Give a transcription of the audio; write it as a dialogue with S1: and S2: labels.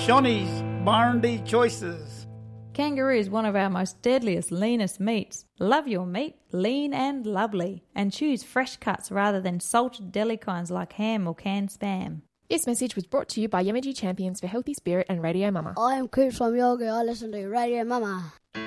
S1: Shonny's Barndy Choices.
S2: Kangaroo is one of our most deadliest, leanest meats. Love your meat, lean and lovely. And choose fresh cuts rather than salted deli kinds like ham or canned spam.
S3: This message was brought to you by Yamaji Champions for Healthy Spirit and Radio Mama.
S4: I am Coops from Yoga. I listen to Radio Mama.